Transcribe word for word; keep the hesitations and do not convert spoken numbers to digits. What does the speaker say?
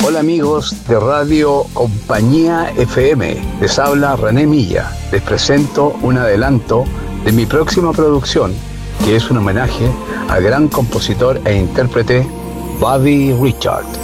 Hola amigos de Radio Compañía F M, les habla René Milla. Les presento un adelanto de mi próxima producción, que es un homenaje al gran compositor e intérprete Buddy Richard.